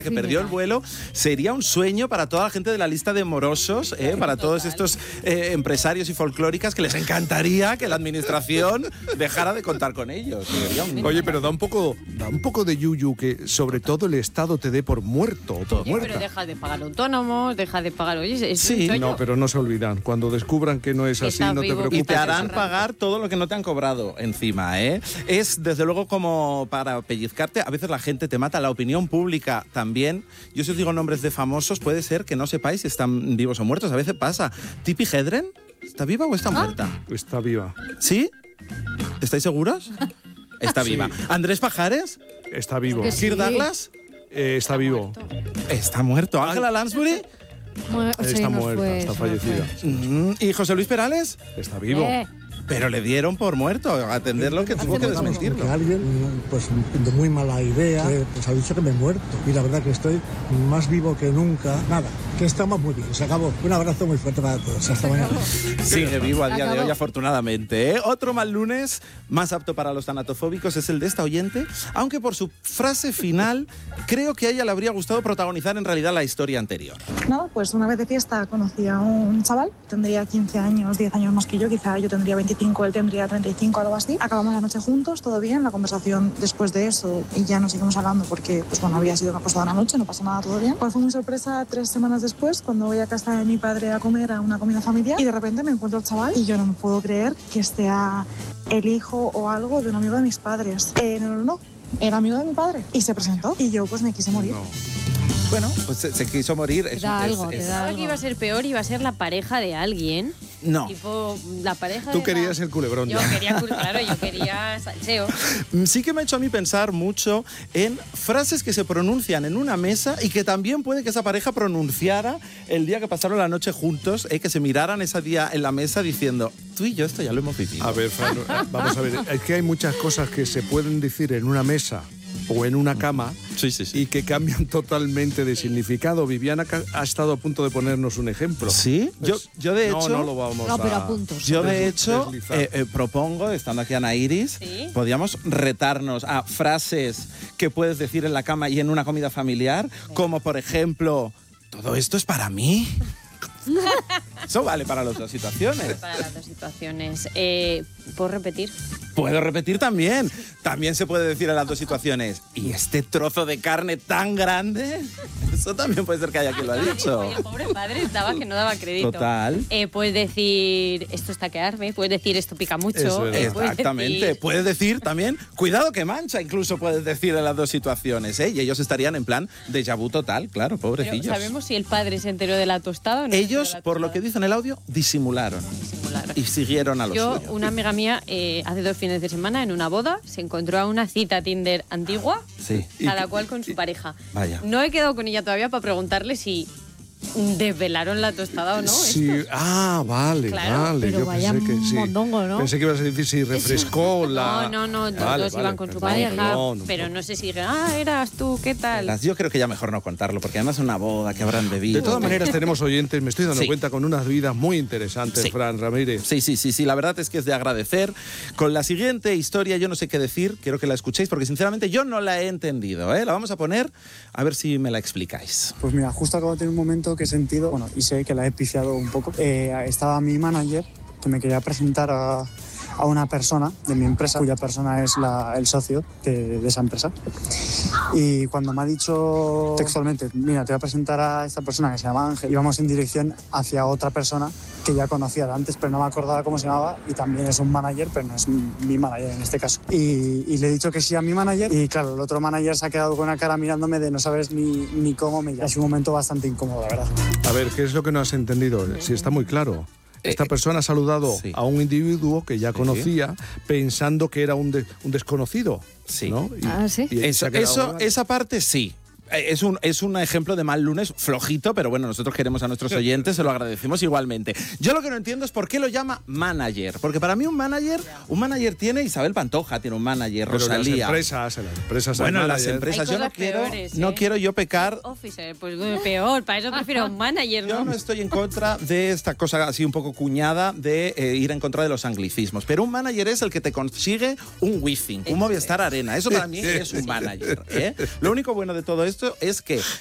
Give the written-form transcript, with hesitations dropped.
que perdió el vuelo, sería un sueño para toda la gente de la lista de morosos, para todos estos empresarios y folclóricas que les encantaría que la administración dejara de contar con ellos. Oye, pero da un poco de yuyu que sobre todo el Estado te dé por muerto o por muerta. Pero deja de pagar autónomos, deja de pagar... Oye, es un Sí, sueño. No, pero no se olvidan. Cuando descubran que no es así, no te preocupes. Y te harán pagar todo lo que no te han cobrado encima, ¿eh? Es, desde luego, como para pellizcarte. A veces la gente te mata, la opinión pública también. Yo si os digo nombres de famosos, puede ser que no sepáis si están vivos o muertos. A veces pasa. ¿Tippi Hedren? ¿Está viva o está muerta? Está viva. ¿Sí? ¿Estáis seguros? Está viva. Sí. ¿Andrés Pajares? Está vivo. ¿Kirk Douglas? Está vivo. Está muerto. ¿Ángela Lansbury? Está muerta, está fallecida. ¿Y José Luis Perales? Está vivo. Pero le dieron por muerto. Atenderlo que tuvo que desmentirlo. Que alguien, pues de muy mala idea, pues ha dicho que me he muerto. Y la verdad que estoy más vivo que nunca. Nada, que estamos muy bien. Se acabó. Un abrazo muy fuerte para todos. Hasta mañana. Sigue vivo a día de hoy, afortunadamente, ¿eh? Otro mal lunes, más apto para los tanatofóbicos, es el de esta oyente, aunque por su frase final, creo que a ella le habría gustado protagonizar en realidad la historia anterior. Nada, pues una vez de fiesta conocí a un chaval, tendría 15 años, 10 años más que yo, quizá yo tendría 25, él tendría 35, algo así. Acabamos la noche juntos, todo bien, la conversación después de eso, y ya nos seguimos hablando porque, pues bueno, había sido una pasada una noche, no pasa nada, todo bien. Pues fue muy sorpresa 3 semanas después, cuando voy a casa de mi padre a comer a una comida familiar, y de repente me encuentro al chaval y yo no me puedo creer que sea el hijo o algo de un amigo de mis padres. No, era amigo de mi padre. Y se presentó y yo pues me quise morir. No. Bueno, pues se quiso morir. Pensaba que iba a ser peor, iba a ser la pareja de alguien. No. Tipo, la pareja Tú querías el culebrón yo ya. quería salseo. Sí que me ha hecho a mí pensar mucho en frases que se pronuncian en una mesa y que también puede que esa pareja pronunciara el día que pasaron la noche juntos, que se miraran ese día en la mesa diciendo, tú y yo esto ya lo hemos vivido. A ver, Fran, vamos a ver. Es que hay muchas cosas que se pueden decir en una mesa o en una cama y que cambian totalmente de significado. Viviana ha estado a punto de ponernos un ejemplo. ¿Sí? Pues, yo de hecho... No lo vamos pero a puntos. Yo de hecho propongo, estando aquí Ana Iris, podíamos retarnos a frases que puedes decir en la cama y en una comida familiar, como por ejemplo, ¿todo esto es para mí? Eso vale para las dos situaciones. Para las dos situaciones. ¿Puedo repetir? Puedo repetir también. También se puede decir en las dos situaciones. ¿Y este trozo de carne tan grande? Eso también puede ser que haya quien lo ha dicho. Oye, el pobre padre estaba que no daba crédito. Total. Puedes decir, esto está que arde. Puedes decir, esto pica mucho. Eso es. Exactamente. Puedes decir también, cuidado que mancha, incluso puedes decir en las dos situaciones, ¿eh? Y ellos estarían en plan déjà vu total, claro, pobrecillos. Pero ¿sabemos si el padre se enteró de la tostada o no? Ellos, por lo que dice en el audio, disimularon. Y siguieron a lo suyo. Una amiga mía, hace 2 fines de semana, en una boda, se encontró a una cita Tinder antigua, Sí. cada cual con su pareja. Vaya. No he quedado con ella todavía para preguntarle si desvelaron la tostada o no. Sí, vale, Claro, vale. pero Yo vaya pensé que sí. mondongo, ¿no? Pensé que ibas a decir si refrescó la... No, Vale, todos iban con su pareja, pero no sé si eras tú, ¿qué tal? Yo creo que ya mejor no contarlo, porque además es una boda que habrán bebido. De todas maneras tenemos oyentes, me estoy dando Sí. cuenta, con unas vidas muy interesantes, Sí. Fran Ramírez. Sí, la verdad es que es de agradecer. Con la siguiente historia yo no sé qué decir, quiero que la escuchéis porque sinceramente yo no la he entendido, ¿eh? La vamos a poner, a ver si me la explicáis. Pues mira, justo acabo de tener un momento que he sentido, bueno, y sé que la he piciado un poco. Estaba mi manager que me quería presentar a una persona de mi empresa, cuya persona es el socio de esa empresa. Y cuando me ha dicho textualmente, mira, te voy a presentar a esta persona que se llama Ángel, íbamos en dirección hacia otra persona que ya conocía de antes, pero no me acordaba cómo se llamaba, y también es un manager, pero no es mi manager en este caso. Y le he dicho que sí a mi manager, y claro, el otro manager se ha quedado con una cara mirándome de no sabes ni cómo me llama. Es un momento bastante incómodo, la verdad. A ver, ¿qué es lo que no has entendido? Si está muy claro. Esta persona ha saludado a un individuo que ya conocía, pensando que era un desconocido. Sí. ¿no? ¿Sí? Esa parte sí. Es un ejemplo de mal lunes flojito, pero bueno, nosotros queremos a nuestros oyentes, se lo agradecemos igualmente. Yo lo que no entiendo es por qué lo llama manager, porque para mí un manager tiene Isabel Pantoja, tiene un manager, pero Rosalía. Las empresas bueno, hay las manager. empresas, Hay yo cosas peores, no quiero yo pecar. Officer, pues peor, para eso prefiero un manager, Yo no estoy en contra de esta cosa así un poco cuñada de ir en contra de los anglicismos, pero un manager es el que te consigue un Wizzing, un Movistar Arena, eso para mí es un manager, ¿eh? Lo único bueno de todo esto esto es que